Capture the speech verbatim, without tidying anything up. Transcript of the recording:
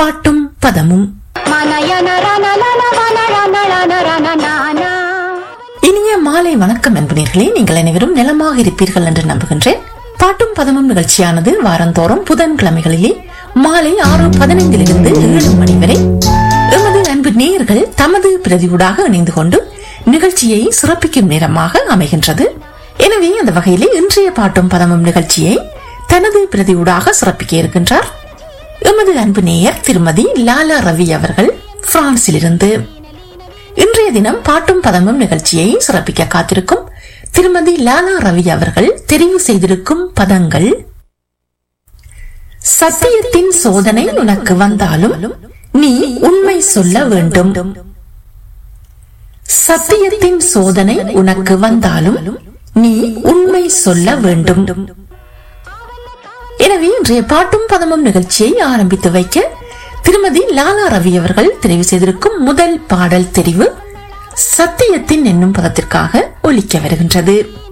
பாட்டும் பதமும். இனிய மாலை வணக்கம் அன்பர்களே, நீங்கள் அனைவரும் நலமாக இருப்பீர்கள் என்று நம்புகின்றேன். பாட்டும் பதமும் நிகழ்ச்சியானது வாரந்தோறும் புதன்கிழமைகளிலே மாலை ஆறு பதினைந்திலிருந்து ஏழு மணி வரை எமது அன்பு நேயர்கள் தமது பிரதியூடாக இணைந்து கொண்டு நிகழ்ச்சியை சிறப்பிக்கும் நேரமாக அமைகின்றது. எனவே அந்த வகையிலே இன்றைய பாட்டும் பதமும் நிகழ்ச்சியை தனது பிரதியூடாக சிறப்பிக்க இருக்கின்றார் எமது அன்பு நேயர் திருமதி லாலா ரவி அவர்கள் பிரான்சிலிருந்து. இன்றைய தினம் பாட்டும் பதமும் நிகழ்ச்சியை சிறப்பிக்க காத்திருக்கும் திருமதி லாலா ரவி அவர்கள் தெரிவு செய்திருக்கும் பதங்கள்: சத்தியத்தின் சோதனை உனக்கு வந்தாலும் நீ உண்மை சொல்ல வேண்டும். சத்தியத்தின் சோதனை உனக்கு வந்தாலும் நீ உண்மை சொல்ல வேண்டும். எனவே இன்றைய பாட்டும் பதமும் நிகழ்ச்சியை ஆரம்பித்து வைக்க திருமதி லாலா ரவி அவர்கள் தெரிவு செய்திருக்கும் முதல் பாடல் தெரிவு சத்தியத்தின் என்னும் பதத்திற்காக ஒலிக்க வருகின்றது.